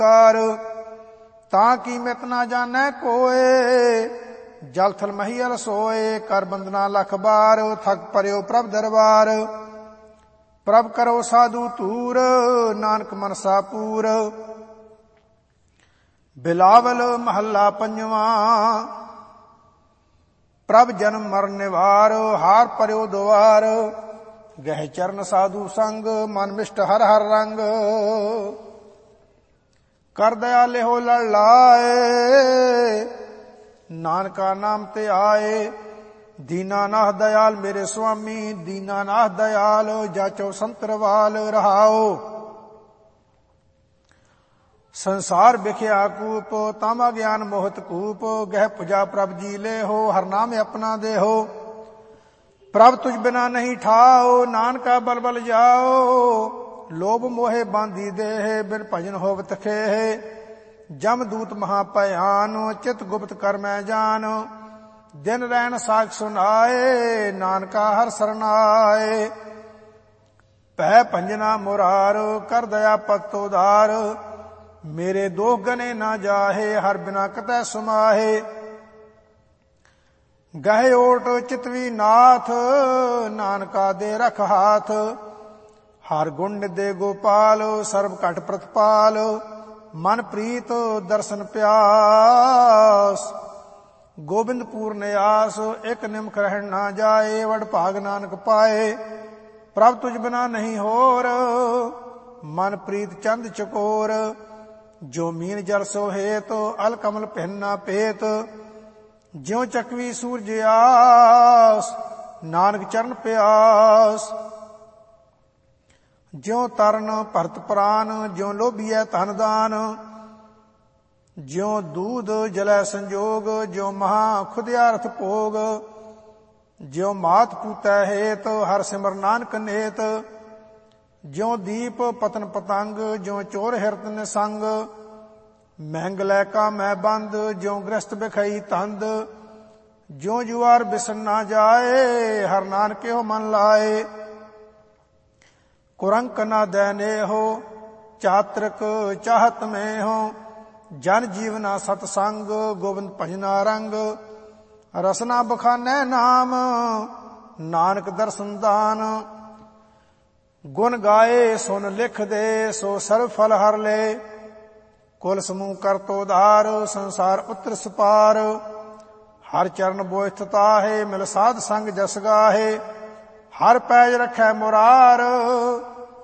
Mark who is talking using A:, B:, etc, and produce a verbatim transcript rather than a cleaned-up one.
A: ਤਾਂ ਕੀ ਮਿਤ ਨਾ ਜਾਣੈ ਕੋਏ, ਜਲ ਥਲ ਮਹੀਲ ਸੋਏ। ਕਰ ਬੰਦਨਾ ਲਖ ਬਾਰ, ਥਕ ਪਰਿਓ ਪ੍ਰਭ ਦਰਬਾਰ। ਪ੍ਰਭ ਕਰੋ ਸਾਧੂ ਧੂਰ, ਨਾਨਕ ਮਨਸਾ ਪੂਰ। ਬਿਲਾਵਲ ਮਹੱਲਾ ਪੰਜਵਾਂ। ਪ੍ਰਭ ਜਨਮ ਮਰਨ ਨਿਵਾਰ, ਹਾਰ ਪਰਿਓ ਦੁਆਰ। ਗਹਿ ਚਰਨ ਸਾਧੂ ਸੰਗ, ਮਨ ਮਿਸ਼ਟ ਹਰ ਹਰ ਰੰਗ। ਕਰ ਦਇਆ ਲਿਹੋ ਲੜ ਲਾਏ, ਨਾਨਕਾ ਨਾਮ ਤੇ ਆਏ। ਦੀਨਾਨਾਥ ਦਇਆਲ ਮੇਰੇ ਸੁਆਮੀ, ਦੀਨਾਨਾਥ ਦਇਆਲ ਜਾਚੋ ਸੰਤਰਵਾਲ। ਰਹਾਓ ਸੰਸਾਰ ਵਿਖਿਆ ਕੂਪ, ਤਾਮਾ ਗਿਆਨ ਮੋਹਤ ਕੂਪ। ਗਹਿ ਪੁਜਾ ਪ੍ਰਭ ਜੀ ਲੇਹੋ, ਹਰ ਨਾਮ ਆਪਣਾ ਦੇਹੋ। ਪ੍ਰਭ ਤੁਝ ਬਿਨਾ ਨਹੀਂ ਠਾਓ, ਨਾਨਕਾ ਬਲ ਬਲ ਜਾਓ। ਲੋਭ ਮੋਹਿ ਬਾਂਧੀ ਦੇਹ, ਬਿਨ ਭਜਨ ਹੋਵਤ ਖੇਹ। ਜਮ ਦੂਤ ਮਹਾ ਭਿਆਨ, ਚਿਤ ਗੁਪਤ ਕਰ ਮੈਂ ਜਾਨ। ਦਿਨ ਰੈਣ ਸਾਖ ਸੁਨਾਏ, ਨਾਨਕਾ ਹਰ ਸਰਨਾਏ। ਭੈ ਭੰਜਨਾ ਮੁਰਾਰ, ਕਰ ਦਇਆ ਭਗਤ ਉਦਾਰ। ਮੇਰੇ ਦੋਖ ਗਨੇ ਨਾ ਜਾਹੇ, ਹਰ ਬਿਨਾ ਕਤੈ ਸੁਮਾਹੇ। ਗਹਿ ਓਟ ਚਿਤਵੀ ਨਾਥ, ਨਾਨਕਾ ਦੇ ਰਖ ਹਾਥ। ਹਰ ਗੁਣ ਨਿਦੇ ਗੋਪਾਲ, ਸਰਬ ਘਟ ਪ੍ਰਤਪਾਲ। ਮਨ ਪ੍ਰੀਤ ਦਰਸ਼ਨ ਪਿਆਸ, ਗੋਬਿੰਦ ਪੂਰਨ ਆਸ। ਇਕ ਨਿਮਖ ਰਹਿਣ ਨਾ ਜਾਏ, ਵਡ ਭਾਗ ਨਾਨਕ ਪਾਏ। ਪ੍ਰਭ ਤੁਝ ਬਿਨਾ ਨਹੀਂ ਹੋਰ, ਮਨ ਪ੍ਰੀਤ ਚੰਦ ਚਕੋਰ। ਜੋ ਮੀਨ ਜਲ ਸੋ ਹੇਤ, ਅਲ ਕਮਲ ਭਿੰਨ ਨਾ ਭੇਤ। ਜਿਉ ਚਕਵੀ ਸੂਰਜ ਆਸ, ਨਾਨਕ ਚਰਨ ਪਿਆਸ। ਜਿਉ ਤਰਨ ਭਰਤ ਪ੍ਰਾਨ, ਜਿਉ ਲੋਭੀਐ ਧਨ ਦਾਨ। ਜਿਉ ਦੂਧ ਜਲੈ ਸੰਜੋਗ, ਜਿਉ ਮਹਾ ਖੁਦਿਆਰਥ ਭੋਗ। ਜਿਉ ਮਾਤ ਪੂਤੈ ਹੇਤ, ਹਰ ਸਿਮਰ ਨਾਨਕ ਨੇਤ। ਜਿਉ ਦੀਪ ਪਤਨ ਪਤੰਗ, ਜਿਉ ਚੋਰ ਹਿਰਤ ਨਿਸੰਗ। ਮਹਿੰਗ ਲੈ ਕਾ ਮੈਂ ਬੰਦ, ਜਿਉ ਗ੍ਰਸਤ ਬਿਖਈ ਤੰਦ। ਜਿਉ ਜੁਆਰ ਬਿਸਨ ਨਾ ਜਾਏ, ਹਰ ਨਾਨਕਿਓ ਮਨ ਲਾਏ। ਕੁਰੰਕ ਨਾ ਦੈਨੇਹੋ, ਚਾਤ੍ਰਿਕ ਚਾਹਤ ਮੈਂ ਹੋ। ਜਨ ਜੀਵਨਾ ਸਤਸੰਗ, ਗੋਬਿੰਦ ਭਜਨਾ ਰੰਗ। ਰਸਨਾ ਬਖਾਨੈ ਨਾਮ, ਨਾਨਕ ਦਰਸ਼ਨ ਦਾਨ। ਗੁਣ ਗਾਏ ਸੁਨ ਲਿਖ ਦੇ, ਸੋ ਸਰਬ ਫਲ ਹਰ ਲੈ। ਕੁਲ ਸਮੂਹ ਕਰਤ ਉਧਾਰ, ਸੰਸਾਰ ਉਤਰ ਸਪਾਰ। ਹਰ ਚਰਨ ਬੋਇਥ ਤਾਹੇ, ਮਿਲ ਸਾਧ ਸੰਗ ਜਸ ਗਾਹੇ। ਹਰ ਪੈਜ ਰਖੈ ਮੁਰਾਰ,